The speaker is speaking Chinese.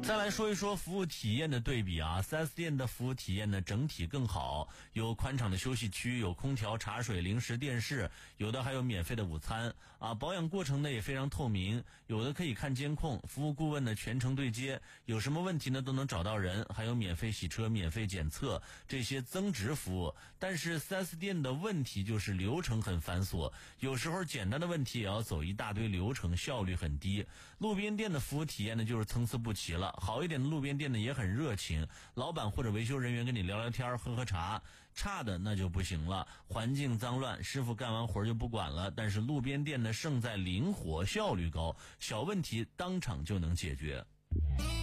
再来说一说服务体验的对比啊 4S 店的服务体验呢整体更好，有宽敞的休息区，有空调、茶水、零食、电视，有的还有免费的午餐啊。保养过程呢也非常透明，有的可以看监控，服务顾问呢全程对接，有什么问题呢都能找到人，还有免费洗车、免费检测这些增值服务。但是 4S 店的问题就是流程很繁琐，有时候简单的问题也要走一大堆流程，效率很低。路边店的服务体验呢就是参差不齐了，好一点的路边店呢也很热情，老板或者维修人员跟你聊聊天喝喝茶，差的那就不行了，环境脏乱，师傅干完活就不管了。但是路边店呢胜在灵活，效率高，小问题当场就能解决。